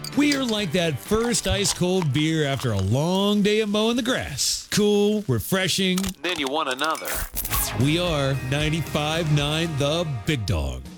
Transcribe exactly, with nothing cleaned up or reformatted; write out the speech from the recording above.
We're like that first ice-cold beer after a long day of mowing the grass. Cool, refreshing. Then you want another. We are ninety-five point nine The Big Dog.